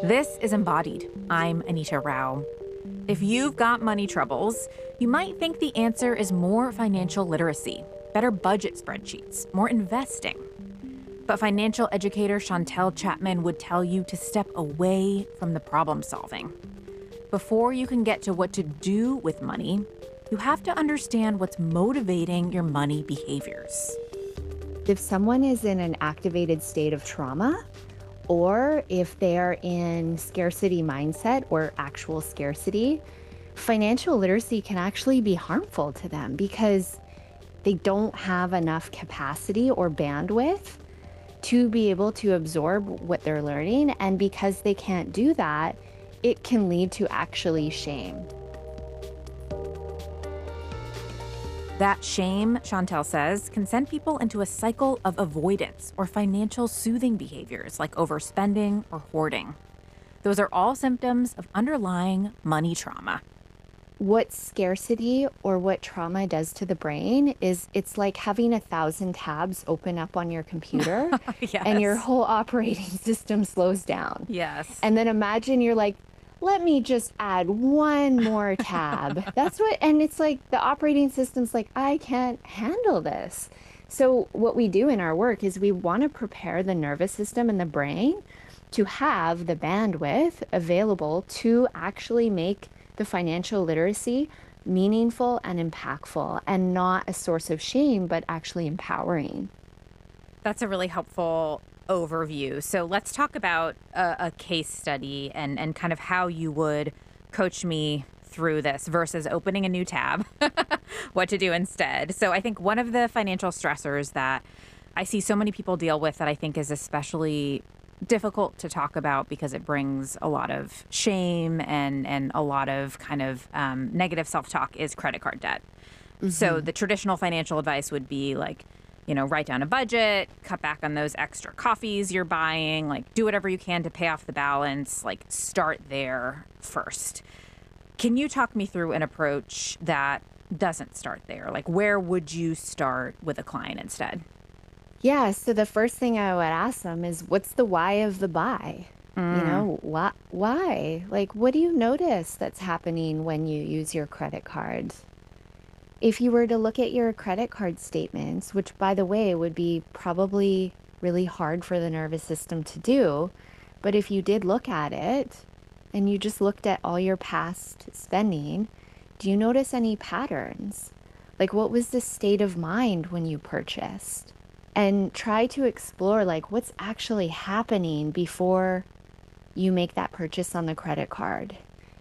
This is Embodied. I'm Anita Rao. If you've got money troubles, you might think the answer is more financial literacy, better budget spreadsheets, more investing. But financial educator Chantel Chapman would tell you to step away from the problem solving. Before you can get to what to do with money, you have to understand what's motivating your money behaviors. If someone is in an activated state of trauma, or if they're in scarcity mindset or actual scarcity, financial literacy can actually be harmful to them because they don't have enough capacity or bandwidth to be able to absorb what they're learning. And because they can't do that, it can lead to actually shame. That shame, Chantel says, can send people into a cycle of avoidance or financial soothing behaviors like overspending or hoarding. Those are all symptoms of underlying money trauma. What scarcity or what trauma does to the brain is it's like having 1,000 tabs open up on your computer Yes. and your whole operating system slows down. Yes. And then imagine you're like, let me just add one more tab. And it's like the operating system's like, I can't handle this. So what we do in our work is we want to prepare the nervous system and the brain to have the bandwidth available to actually make the financial literacy meaningful and impactful and not a source of shame, but actually empowering. That's a really helpful overview. So let's talk about a case study and kind of how you would coach me through this versus opening a new tab, what to do instead. So I think one of the financial stressors that I see so many people deal with that I think is especially difficult to talk about because it brings a lot of shame and a lot of kind of negative self-talk is credit card debt. Mm-hmm. So the traditional financial advice would be like, write down a budget, cut back on those extra coffees you're buying, like do whatever you can to pay off the balance, like start there first. Can you talk me through an approach that doesn't start there? Like where would you start with a client instead? Yeah, so the first thing I would ask them is, what's the why of the buy? Why? Like, what do you notice that's happening when you use your credit cards? If you were to look at your credit card statements, which by the way would be probably really hard for the nervous system to do, but if you did look at it and you just looked at all your past spending, do you notice any patterns? Like what was the state of mind when you purchased? And try to explore like what's actually happening before you make that purchase on the credit card.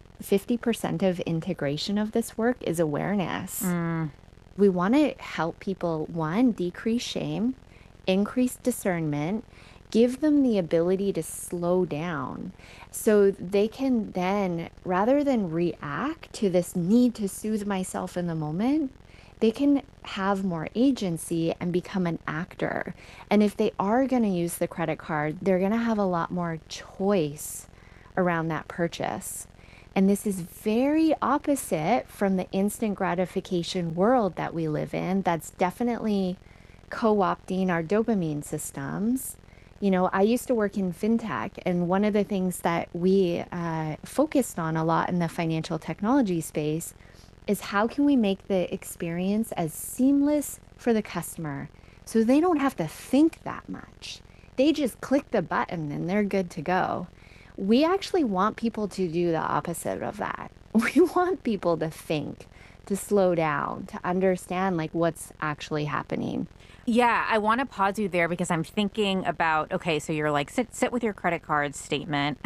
50% of integration of this work is awareness. We want to help people, one, decrease shame, increase discernment, give them the ability to slow down so they can then, rather than react to this need to soothe myself in the moment, they can have more agency and become an actor. And if they are going to use the credit card, they're going to have a lot more choice around that purchase. And this is very opposite from the instant gratification world that we live in. That's definitely co-opting our dopamine systems. I used to work in fintech, and one of the things that we focused on a lot in the financial technology space is how can we make the experience as seamless for the customer so they don't have to think that much. They just click the button and they're good to go. We actually want people to do the opposite of that. We want people to think, to slow down, to understand like what's actually happening. Yeah, I want to pause you there because I'm thinking about, okay, so you're like, sit with your credit card statement.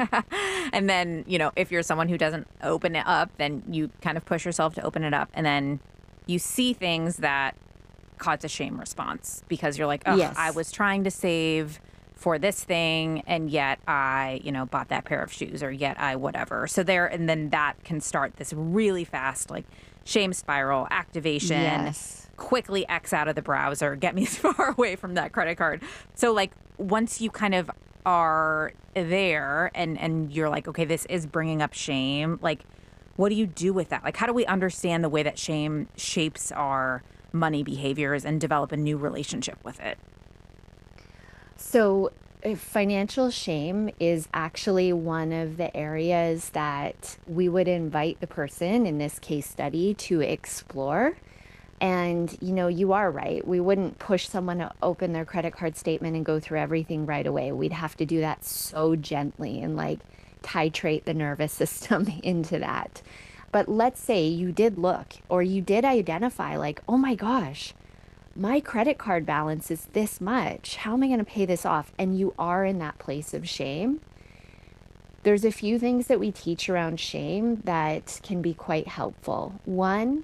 And then, if you're someone who doesn't open it up, then you kind of push yourself to open it up. And then you see things that cause a shame response because you're like, oh, Yes. I was trying to save for this thing and yet I, bought that pair of shoes or yet I whatever. So and then that can start this really fast, like shame spiral activation. Yes. Quickly X out of the browser, get me as far away from that credit card. So like once you kind of are there and you're like, okay, this is bringing up shame, like what do you do with that? Like how do we understand the way that shame shapes our money behaviors and develop a new relationship with it? So Financial shame is actually one of the areas that we would invite the person in this case study to explore. And, you are right. We wouldn't push someone to open their credit card statement and go through everything right away. We'd have to do that so gently and like titrate the nervous system into that. But let's say you did look or you did identify, like, oh my gosh, my credit card balance is this much. How am I going to pay this off? And you are in that place of shame. There's a few things that we teach around shame that can be quite helpful. One,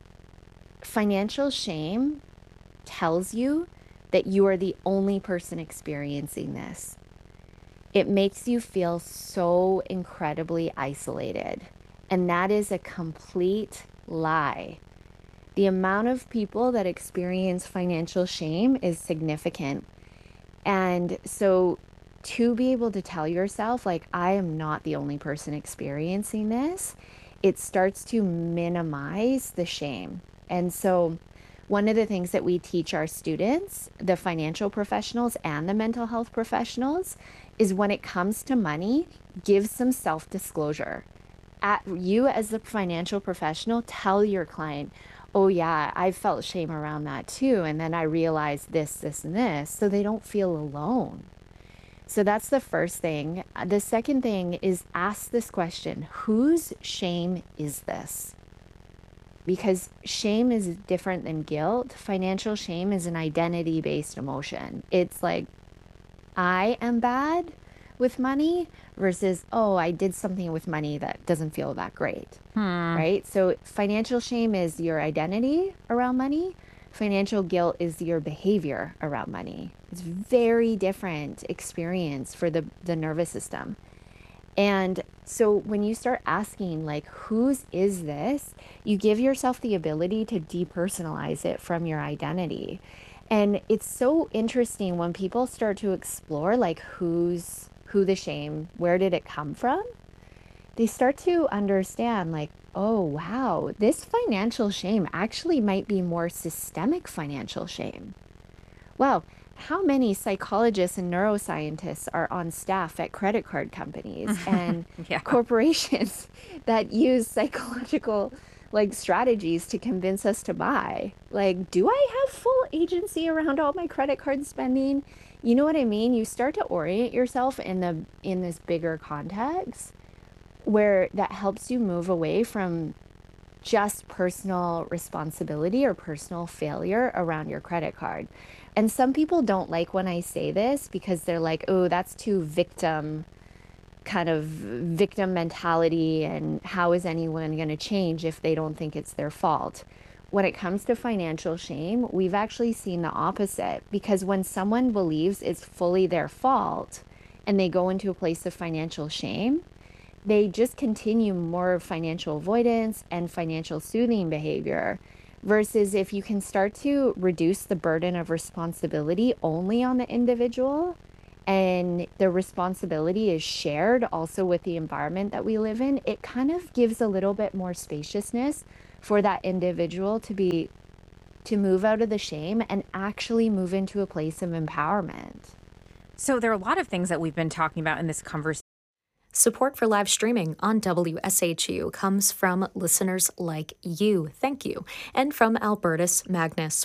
financial shame tells you that you are the only person experiencing this. It makes you feel so incredibly isolated. And that is a complete lie. The amount of people that experience financial shame is significant. And so to be able to tell yourself, like, I am not the only person experiencing this, it starts to minimize the shame. And so one of the things that we teach our students, the financial professionals and the mental health professionals, is when it comes to money, give some self-disclosure. You as a financial professional, tell your client, oh yeah, I felt shame around that too. And then I realized this, and this, so they don't feel alone. So that's the first thing. The second thing is ask this question: whose shame is this? Because shame is different than guilt. Financial shame is an identity-based emotion. It's like, I am bad with money versus, oh, I did something with money that doesn't feel that great, right? So financial shame is your identity around money. Financial guilt is your behavior around money. It's very different experience for the nervous system. And so when you start asking, like, whose is this, you give yourself the ability to depersonalize it from your identity. And it's so interesting when people start to explore, like, who the shame, where did it come from? They start to understand, like, oh, wow, this financial shame actually might be more systemic financial shame. Wow, how many psychologists and neuroscientists are on staff at credit card companies and Yeah. corporations that use psychological like strategies to convince us to buy? Like, do I have full agency around all my credit card spending? You know what I mean? You start to orient yourself in this bigger context where that helps you move away from just personal responsibility or personal failure around your credit card. And some people don't like when I say this because they're like, oh, that's too victim mentality. And how is anyone going to change if they don't think it's their fault? When it comes to financial shame, we've actually seen the opposite, because when someone believes it's fully their fault and they go into a place of financial shame, they just continue more financial avoidance and financial soothing behavior. Versus if you can start to reduce the burden of responsibility only on the individual, and the responsibility is shared also with the environment that we live in, it kind of gives a little bit more spaciousness for that individual to move out of the shame and actually move into a place of empowerment. So there are a lot of things that we've been talking about in this conversation. Support for live streaming on WSHU comes from listeners like you. Thank you. And from Albertus Magnus,